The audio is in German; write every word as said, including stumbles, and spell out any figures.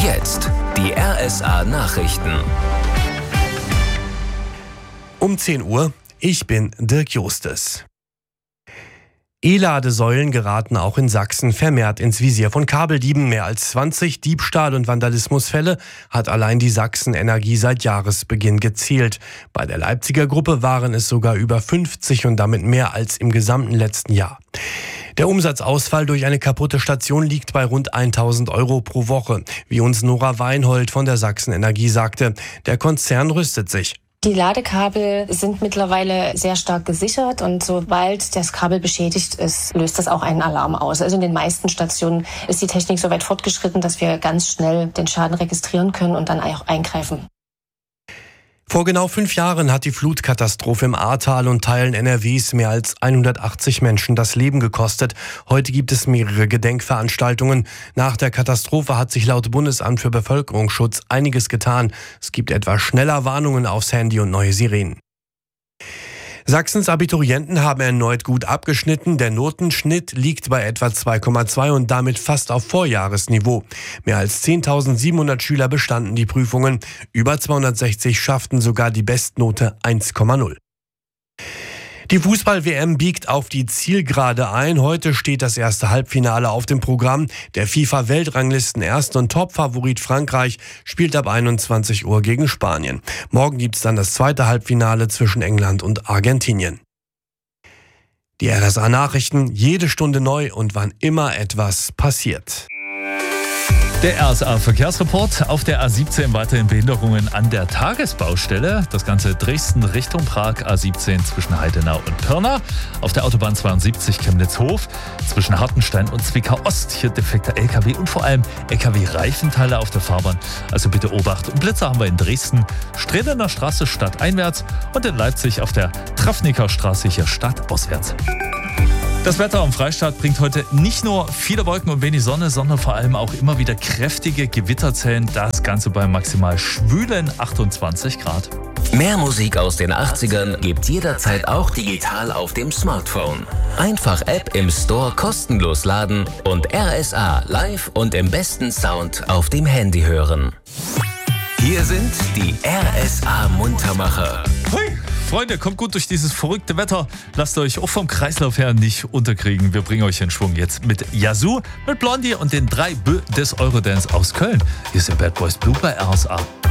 Jetzt die R S A-Nachrichten. Um zehn Uhr, ich bin Dirk Justes. E-Ladesäulen geraten auch in Sachsen vermehrt ins Visier von Kabeldieben. Mehr als zwanzig Diebstahl- und Vandalismusfälle hat allein die Sachsen-Energie seit Jahresbeginn gezählt. Bei der Leipziger Gruppe waren es sogar über fünfzig und damit mehr als im gesamten letzten Jahr. Der Umsatzausfall durch eine kaputte Station liegt bei rund tausend Euro pro Woche. Wie uns Nora Weinhold von der Sachsen-Energie sagte, der Konzern rüstet sich. Die Ladekabel sind mittlerweile sehr stark gesichert und sobald das Kabel beschädigt ist, löst das auch einen Alarm aus. Also in den meisten Stationen ist die Technik so weit fortgeschritten, dass wir ganz schnell den Schaden registrieren können und dann auch eingreifen. Vor genau fünf Jahren hat die Flutkatastrophe im Ahrtal und Teilen N R Ws mehr als hundertachtzig Menschen das Leben gekostet. Heute gibt es mehrere Gedenkveranstaltungen. Nach der Katastrophe hat sich laut Bundesamt für Bevölkerungsschutz einiges getan. Es gibt etwa schneller Warnungen aufs Handy und neue Sirenen. Sachsens Abiturienten haben erneut gut abgeschnitten. Der Notenschnitt liegt bei etwa zwei Komma zwei und damit fast auf Vorjahresniveau. Mehr als zehntausendsiebenhundert Schüler bestanden die Prüfungen. Über zweihundertsechzig schafften sogar die Bestnote eins Komma null. Die Fußball-W M biegt auf die Zielgerade ein. Heute steht das erste Halbfinale auf dem Programm. Der FIFA-Weltranglisten-Erst- und Top-Favorit Frankreich spielt ab einundzwanzig Uhr gegen Spanien. Morgen gibt's dann das zweite Halbfinale zwischen England und Argentinien. Die R S A-Nachrichten, jede Stunde neu und wann immer etwas passiert. Der R S A-Verkehrsreport. Auf der A siebzehn weiterhin Behinderungen an der Tagesbaustelle. Das Ganze Dresden Richtung Prag, A siebzehn zwischen Heidenau und Pirna. Auf der Autobahn zweiundsiebzig Chemnitz-Hof zwischen Hartenstein und Zwickau-Ost. Hier defekter L K W und vor allem L K W-Reifenteile auf der Fahrbahn. Also bitte Obacht. Und Blitzer haben wir in Dresden, Stredener Straße stadteinwärts und in Leipzig auf der Trafniker Straße hier stadtauswärts. Das Wetter am Freistaat bringt heute nicht nur viele Wolken und wenig Sonne, sondern vor allem auch immer wieder kräftige Gewitterzellen. Das Ganze bei maximal schwülen achtundzwanzig Grad. Mehr Musik aus den achtzigern gibt jederzeit auch digital auf dem Smartphone. Einfach App im Store kostenlos laden und R S A live und im besten Sound auf dem Handy hören. Hier sind die R S A-Muntermacher. Hui. Freunde, kommt gut durch dieses verrückte Wetter. Lasst euch auch vom Kreislauf her nicht unterkriegen. Wir bringen euch in Schwung jetzt mit Yazoo, mit Blondie und den drei B des Eurodance aus Köln. Hier ist der Bad Boys Blue bei R S A.